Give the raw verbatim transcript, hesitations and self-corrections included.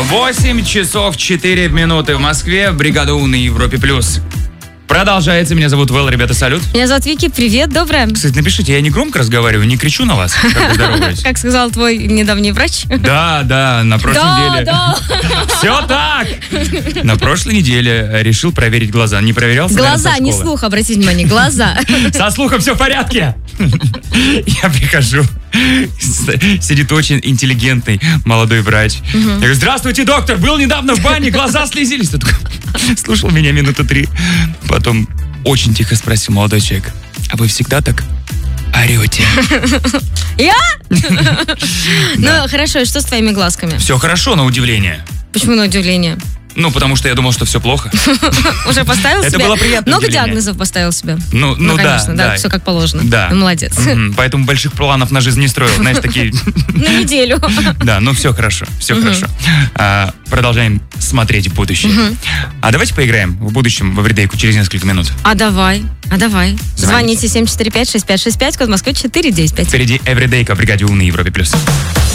восемь часов четыре минуты в Москве. Бригада У на Европе плюс. Продолжается. Меня зовут Вэл, ребята, салют. Меня зовут Вики, привет, доброе. Кстати, напишите, я не громко разговариваю, не кричу на вас, как вы здороваетесь. Как сказал твой недавний врач. Да, да, на прошлой Да, неделе. да. Все так! На прошлой неделе решил проверить глаза. Не проверялся, Глаза, наверное, не со школы. слух, обратите внимание, глаза. Со слухом все в порядке. Я прихожу. Сидит очень интеллигентный молодой врач. Я говорю: здравствуйте, доктор, был недавно в бане, глаза слезились. Тот такой слушал меня минуты три. Потом очень тихо спросил молодой человек: а вы всегда так орете? Я? Ну, хорошо, и что с твоими глазками? Все хорошо, на удивление. Почему на удивление? Ну, потому что я думал, что все плохо. Уже поставил Это себе? было приятное Много удивление. диагнозов поставил себе? Ну, ну, да, конечно, да, да. все как положено. Да. Молодец. Мгм. Поэтому больших планов на жизнь не строил. Знаешь, такие... На неделю. Да, ну все хорошо, все хорошо. А, продолжаем смотреть в будущее. А давайте поиграем в будущем в эвридейку через несколько минут. А давай, а давай. Звоните. Звоните семь четыре пять шесть пять шесть пять, код Москвы четыре девять пять. Впереди эвридейка в бригаде У на Европе плюс.